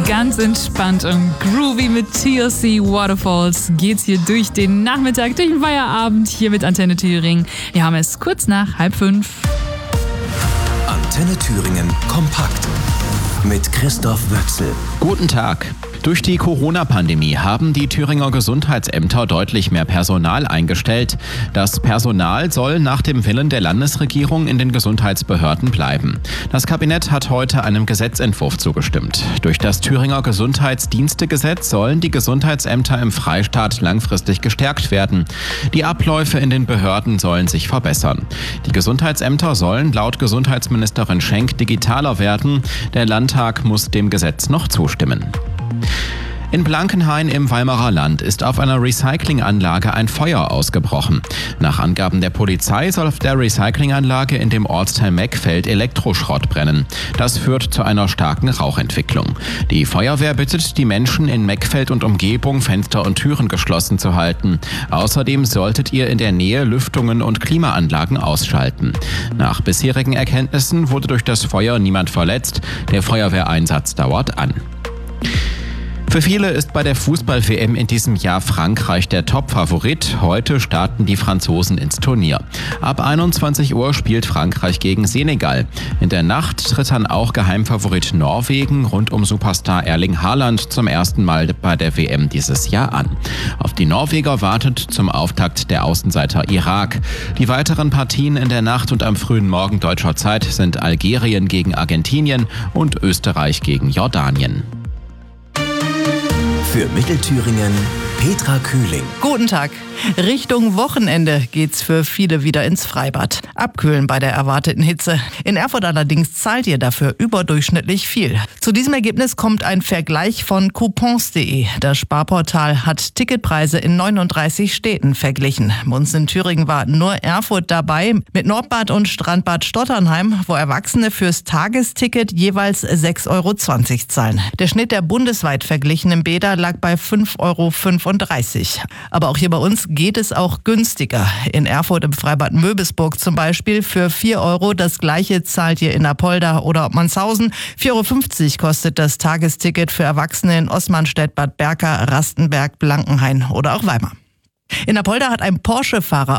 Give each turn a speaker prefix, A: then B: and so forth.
A: Ganz entspannt und groovy mit TLC Waterfalls geht's hier durch den Nachmittag, durch den Feierabend hier mit Antenne Thüringen. Wir haben es kurz nach 4:30.
B: Antenne Thüringen kompakt mit Christoph Wöchsel.
C: Guten Tag. Durch die Corona-Pandemie haben die Thüringer Gesundheitsämter deutlich mehr Personal eingestellt. Das Personal soll nach dem Willen der Landesregierung in den Gesundheitsbehörden bleiben. Das Kabinett hat heute einem Gesetzentwurf zugestimmt. Durch das Thüringer Gesundheitsdienstegesetz sollen die Gesundheitsämter im Freistaat langfristig gestärkt werden. Die Abläufe in den Behörden sollen sich verbessern. Die Gesundheitsämter sollen laut Gesundheitsministerin Schenk digitaler werden. Der Landtag muss dem Gesetz noch zustimmen. In Blankenhain im Weimarer Land ist auf einer Recyclinganlage ein Feuer ausgebrochen. Nach Angaben der Polizei soll auf der Recyclinganlage in dem Ortsteil Meckfeld Elektroschrott brennen. Das führt zu einer starken Rauchentwicklung. Die Feuerwehr bittet die Menschen in Meckfeld und Umgebung, Fenster und Türen geschlossen zu halten. Außerdem solltet ihr in der Nähe Lüftungen und Klimaanlagen ausschalten. Nach bisherigen Erkenntnissen wurde durch das Feuer niemand verletzt. Der Feuerwehreinsatz dauert an. Für viele ist bei der Fußball-WM in diesem Jahr Frankreich der Top-Favorit. Heute starten die Franzosen ins Turnier. Ab 21 Uhr spielt Frankreich gegen Senegal. In der Nacht tritt dann auch Geheimfavorit Norwegen rund um Superstar Erling Haaland zum ersten Mal bei der WM dieses Jahr an. Auf die Norweger wartet zum Auftakt der Außenseiter Irak. Die weiteren Partien in der Nacht und am frühen Morgen deutscher Zeit sind Algerien gegen Argentinien und Österreich gegen Jordanien.
B: Für Mittelthüringen Petra Kühling.
D: Guten Tag. Richtung Wochenende geht's für viele wieder ins Freibad. Abkühlen bei der erwarteten Hitze. In Erfurt allerdings zahlt ihr dafür überdurchschnittlich viel. Zu diesem Ergebnis kommt ein Vergleich von coupons.de. Das Sparportal hat Ticketpreise in 39 Städten verglichen. Bei uns in Thüringen war nur Erfurt dabei, mit Nordbad und Strandbad Stotternheim, wo Erwachsene fürs Tagesticket jeweils 6,20 Euro zahlen. Der Schnitt der bundesweit verglichenen Bäder lag bei 5,35 Euro. Aber auch hier bei uns geht es auch günstiger. In Erfurt im Freibad Möbisburg zum Beispiel für 4 Euro. Das gleiche zahlt ihr in Apolda oder Obmannshausen. 4,50 Euro kostet das Tagesticket für Erwachsene in Osmanstedt, Bad Berka, Rastenberg, Blankenhain oder auch Weimar. In Apolda hat ein Porsche-Fahrer